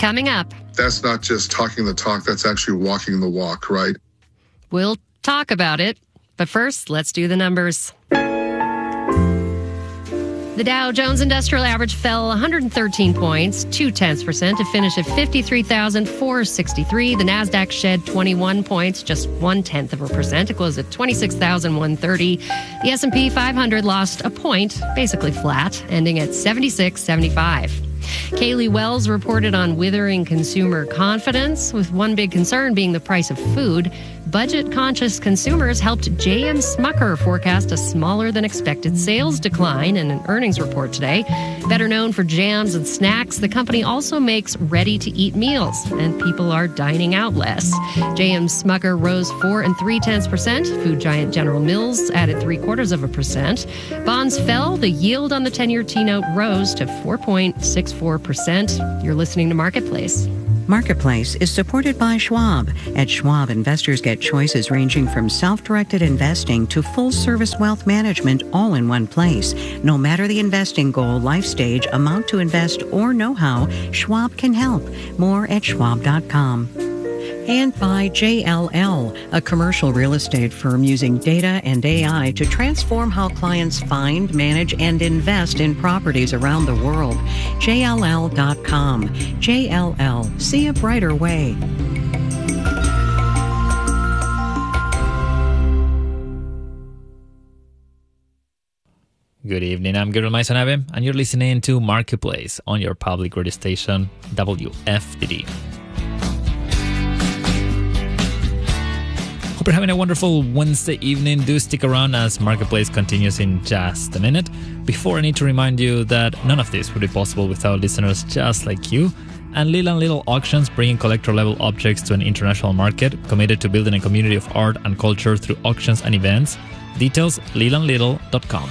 Coming up. That's not just talking the talk, that's actually walking the walk, right? We'll talk about it, but first, let's do the numbers. The Dow Jones Industrial Average fell 113 points, 0.2%, to finish at 53,463. The Nasdaq shed 21 points, just 0.1%. It closed at 26,130. The S&P 500 lost a point, basically flat, ending at 76.75. Kaylee Wells reported on withering consumer confidence, with one big concern being the price of food. Budget-conscious consumers helped J.M. Smucker forecast a smaller-than-expected sales decline in an earnings report today. Better known for jams and snacks, the company also makes ready-to-eat meals, and people are dining out less. J.M. Smucker rose 4 3/10%. Food giant General Mills added 0.75%. Bonds fell. The yield on the 10-year T-note rose to 4.64%. You're listening to Marketplace. Marketplace is supported by Schwab. At Schwab, investors get choices ranging from self-directed investing to full-service wealth management all in one place. No matter the investing goal, life stage, amount to invest, or know-how, Schwab can help. More at schwab.com. And by JLL, a commercial real estate firm using data and AI to transform how clients find, manage, and invest in properties around the world. JLL.com. JLL. See a brighter way. Good evening, I'm Gabriel Maisanabe, and you're listening to Marketplace on your public radio station, WFDD. Hope you're having a wonderful Wednesday evening. Do stick around as Marketplace continues in just a minute. Before, I need to remind you that none of this would be possible without listeners just like you. And Little Auctions, bringing collector-level objects to an international market, committed to building a community of art and culture through auctions and events. Details, littleandlittle.com.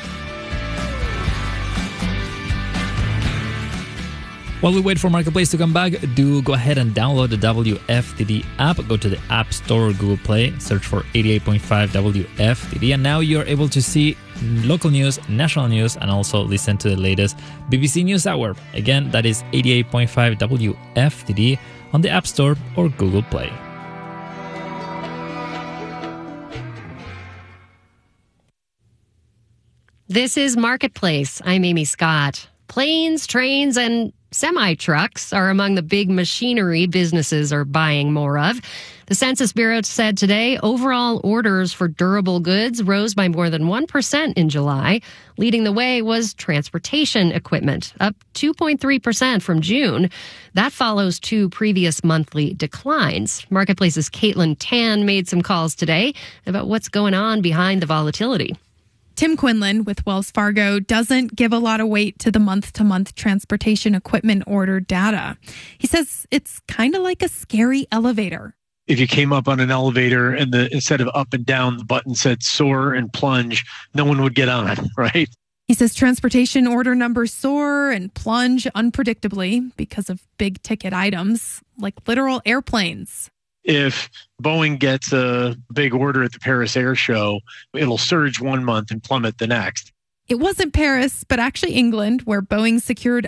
While we wait for Marketplace to come back, do go ahead and download the WFDD app. Go to the App Store or Google Play, search for 88.5 WFDD, and now you're able to see local news, national news, and also listen to the latest BBC News Hour. Again, that is 88.5 WFDD on the App Store or Google Play. This is Marketplace. I'm Amy Scott. Planes, trains, and semi-trucks are among the big machinery businesses are buying more of. The Census Bureau said today overall orders for durable goods rose by more than 1% in July. Leading the way was transportation equipment, up 2.3% from June. That follows two previous monthly declines. Marketplace's Caitlin Tan made some calls today about what's going on behind the volatility. Tim Quinlan with Wells Fargo doesn't give a lot of weight to the month-to-month transportation equipment order data. He says it's kind of like a scary elevator. If you came up on an elevator and instead of up and down, the button said soar and plunge, no one would get on, right? He says transportation order numbers soar and plunge unpredictably because of big ticket items like literal airplanes. If Boeing gets a big order at the Paris Air Show, it'll surge one month and plummet the next. It wasn't Paris, but actually England, where Boeing secured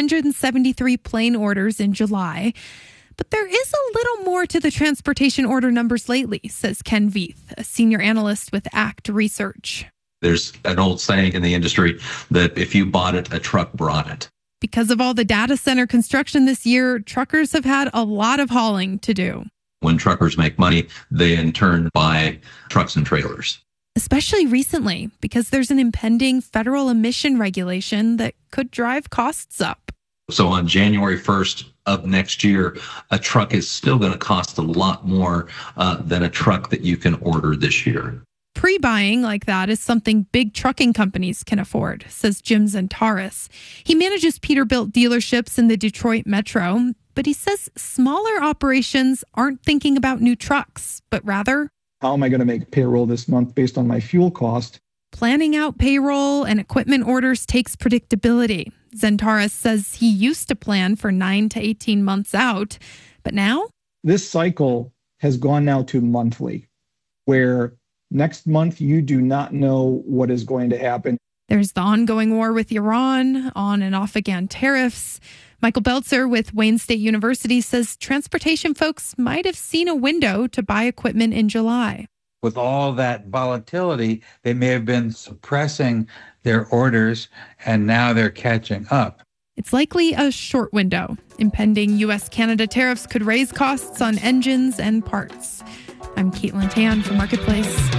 173 plane orders in July. But there is a little more to the transportation order numbers lately, says Ken Veith, a senior analyst with ACT Research. There's an old saying in the industry that if you bought it, a truck brought it. Because of all the data center construction this year, truckers have had a lot of hauling to do. When truckers make money, they in turn buy trucks and trailers. Especially recently, because there's an impending federal emission regulation that could drive costs up. So on January 1st of next year, a truck is still going to cost a lot more than a truck that you can order this year. Pre-buying like that is something big trucking companies can afford, says Jim Zentaris. He manages Peterbilt dealerships in the Detroit metro, but he says smaller operations aren't thinking about new trucks, but rather, how am I going to make payroll this month based on my fuel cost? Planning out payroll and equipment orders takes predictability. Zentaris says he used to plan for 9 to 18 months out, but now? This cycle has gone now to monthly, where next month you do not know what is going to happen. There's the ongoing war with Iran, on and off again tariffs. Michael Belzer with Wayne State University says transportation folks might have seen a window to buy equipment in July. With all that volatility, they may have been suppressing their orders, and now they're catching up. It's likely a short window. Impending U.S.-Canada tariffs could raise costs on engines and parts. I'm Caitlin Tan for Marketplace.